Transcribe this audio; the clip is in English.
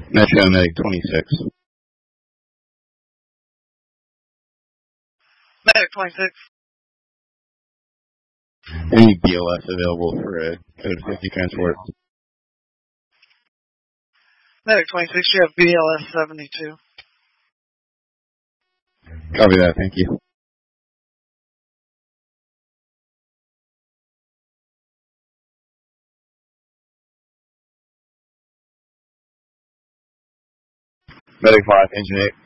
Metro Medic 26. Medic 26. Any BLS available for a Code 50 transport? Medic 26, you have BLS 72. Copy that, thank you. Medic 5, Engine 8.